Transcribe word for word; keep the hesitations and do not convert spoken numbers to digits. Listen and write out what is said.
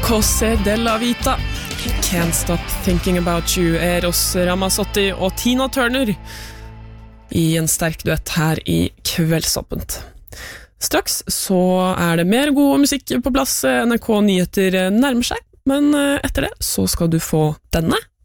Cose della Vita. Can't Stop Thinking About You, Eros Ramazzotti og Tina Turner i en sterk duett her i Kveldsåpent. Straks så er det mer god musikk på plass. N R K Nyheter nærmer seg, men etter det så skal du få denne